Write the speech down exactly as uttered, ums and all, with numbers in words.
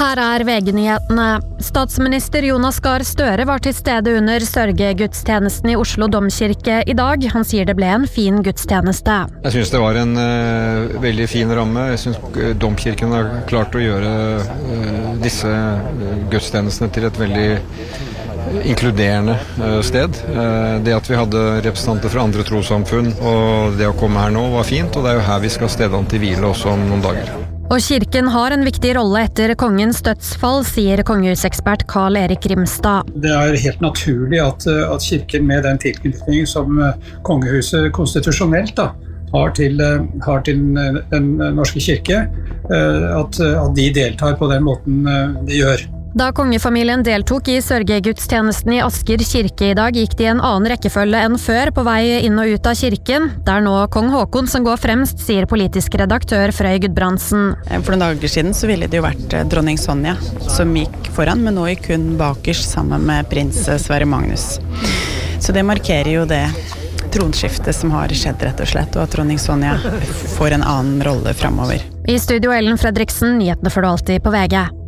Her er V G-nyhetene. Statsminister Jonas Gahr Støre var til stede under sørgegudstjenesten i Oslo Domkirke i dag. Han sier det ble en fin gudstjeneste. Jeg synes det var en uh, veldig fin ramme. Jeg synes uh, Domkirken har klart å gjøre uh, disse uh, gudstjenestene til et veldig inkluderende uh, sted. Uh, det at vi hadde representanter fra andre trossamfunn og det å komme her nå var fint, og det er jo her vi skal stedene til hvile også om noen dager. Og kirken har en viktig rolle etter kongens dødsfall, sier kongehusekspert Karl Erik Rimstad. Det er helt naturlig at, at kirken med den tilknytning som kongehuset konstitusjonelt da, har, til, har til den norske kirke, at, at de deltar på den måten de gjør. Da kongefamilien deltok i sørgegudstjenesten i Asker kirke i dag, gikk de en annen rekkefølge enn før på vei inn og ut av kirken. Det er nå kong Håkon som går fremst, sier politisk redaktør Frøy Gudbrandsen. For noen dager siden så ville det jo vært dronning Sonja som gikk foran, men nå gikk hun bakerst sammen med prins Sverre Magnus. Så det markerer jo det tronskiftet som har skjedd rett og slett, og at dronning Sonja får en annen rolle fremover. I studio Ellen Fredriksen, nyhetene får du alltid på V G.